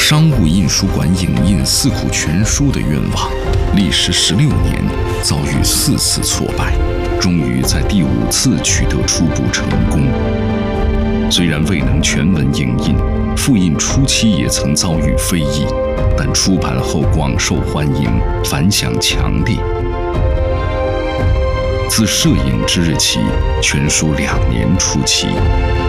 商务印书馆影印《四库全书》的愿望，历时16年，遭遇4次挫败，终于在第5次取得初步成功。虽然未能全文影印，复印初期也曾遭遇非议，但出版后广受欢迎，反响强烈。自摄影之日起，全书2年出期。